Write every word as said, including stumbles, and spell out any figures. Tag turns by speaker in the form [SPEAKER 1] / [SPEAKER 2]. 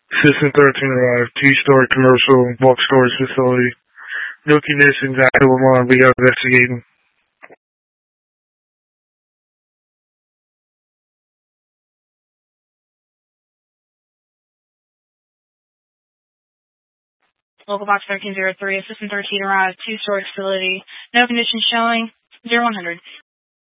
[SPEAKER 1] System thirteen arrived. Two-story commercial bulk storage facility. No conditions, active alarm. We are investigating.
[SPEAKER 2] Local box thirteen zero three, Assistant thirteen arrived. Two-story facility. No conditions showing. zero one hundred.